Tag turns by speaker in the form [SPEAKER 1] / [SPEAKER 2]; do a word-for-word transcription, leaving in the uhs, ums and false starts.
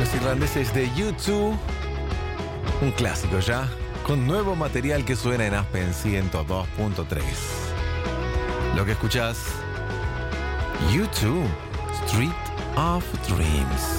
[SPEAKER 1] Los irlandeses de U dos, un clásico ya, con nuevo material que suena en Aspen ciento dos punto tres. Lo que escuchás, U dos, Street of Dreams.